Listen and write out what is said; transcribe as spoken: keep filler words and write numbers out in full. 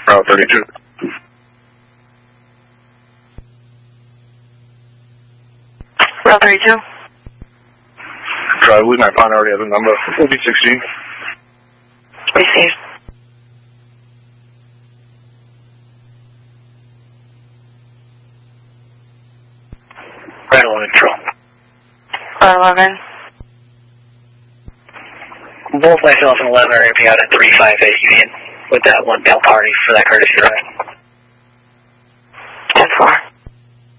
Route thirty-two. Route thirty-two. Try to leave my partner already has a number. It'll be sixteen. Received. Right on control. Route eleven. Both myself and eleven are going to be out at three five eight Union with that one bell party for that courtesy ride.